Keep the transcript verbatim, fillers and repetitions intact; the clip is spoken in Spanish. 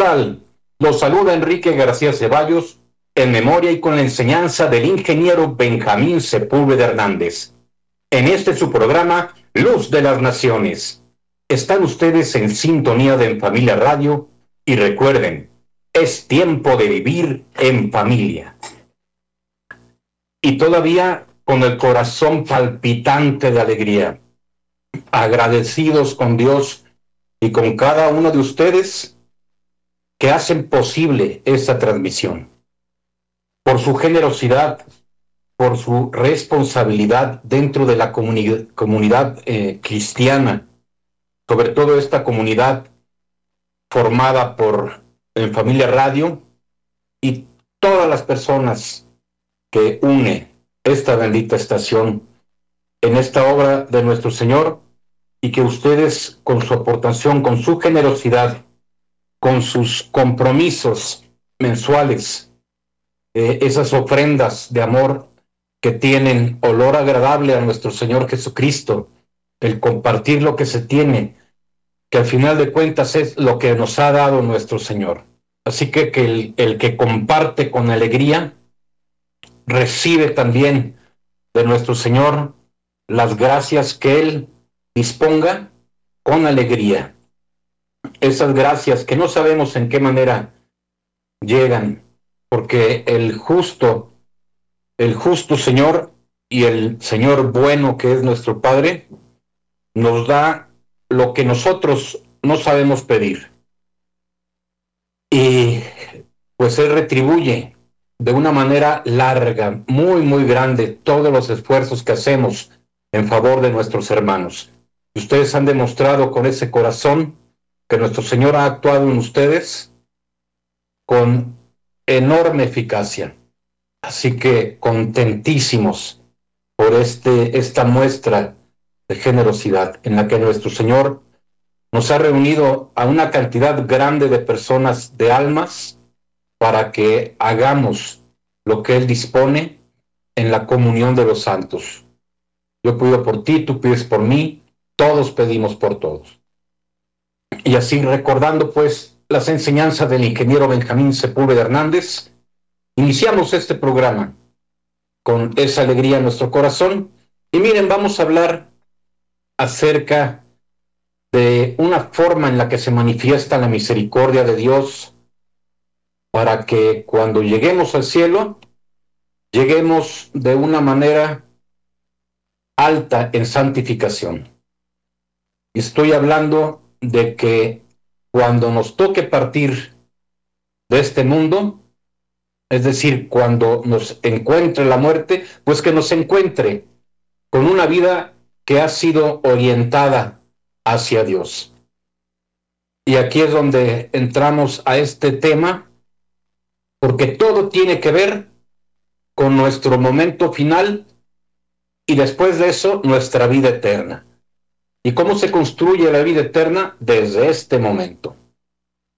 tal? Los saluda Enrique García Ceballos, en memoria y con la enseñanza del ingeniero Benjamín Sepúlveda Hernández. En este su programa, Luz de las Naciones. Están ustedes en sintonía de En Familia Radio y recuerden, es tiempo de vivir en familia. Y todavía con el corazón palpitante de alegría, agradecidos con Dios y con cada uno de ustedes que hacen posible esta transmisión, por su generosidad, por su responsabilidad dentro de la comuni- comunidad eh, cristiana, sobre todo esta comunidad formada por En Familia Radio y todas las personas que une esta bendita estación en esta obra de nuestro Señor, y que ustedes con su aportación, con su generosidad, con sus compromisos mensuales, eh, esas ofrendas de amor que tienen olor agradable a nuestro Señor Jesucristo, el compartir lo que se tiene, que al final de cuentas es lo que nos ha dado nuestro Señor. Así que, que el, el que comparte con alegría, recibe también de nuestro Señor las gracias que Él disponga con alegría. Esas gracias que no sabemos en qué manera llegan, porque el justo, el justo Señor y el Señor bueno que es nuestro Padre, nos da lo que nosotros no sabemos pedir. Y pues Él retribuye de una manera larga, muy, muy grande, todos los esfuerzos que hacemos en favor de nuestros hermanos. Y ustedes han demostrado con ese corazón que nuestro Señor ha actuado en ustedes con enorme eficacia. Así que contentísimos por este, esta muestra de generosidad en la que nuestro Señor nos ha reunido a una cantidad grande de personas, de almas, para que hagamos lo que Él dispone en la comunión de los santos. Yo pido por ti, tú pides por mí, todos pedimos por todos. Y así, recordando pues las enseñanzas del ingeniero Benjamín Sepúlveda Hernández, iniciamos este programa con esa alegría en nuestro corazón. Y miren, vamos a hablar acerca de una forma en la que se manifiesta la misericordia de Dios para que cuando lleguemos al cielo, lleguemos de una manera alta en santificación. Estoy hablando de que cuando nos toque partir de este mundo, es decir, cuando nos encuentre la muerte, pues que nos encuentre con una vida que ha sido orientada hacia Dios. Y aquí es donde entramos a este tema, porque todo tiene que ver con nuestro momento final y después de eso nuestra vida eterna. ¿Y cómo se construye la vida eterna? Desde este momento.